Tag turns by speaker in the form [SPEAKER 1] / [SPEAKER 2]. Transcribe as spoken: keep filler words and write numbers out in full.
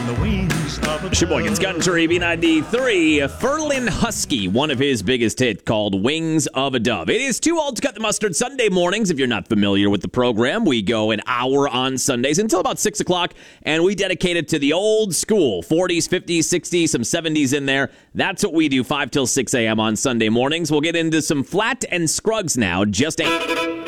[SPEAKER 1] the wings of a
[SPEAKER 2] Sheboygan's Country B ninety-three. Ferlin Husky, one of his biggest hits called Wings of a Dove. It is Too Old to Cut the Mustard Sunday mornings. If you're not familiar with the program, we go an hour on Sundays until about six o'clock, and we dedicate it to the old school, forties, fifties, sixties, some seventies in there. That's what we do, five till six a.m. on Sunday mornings. We'll get into some Flat and Scruggs now. Just a...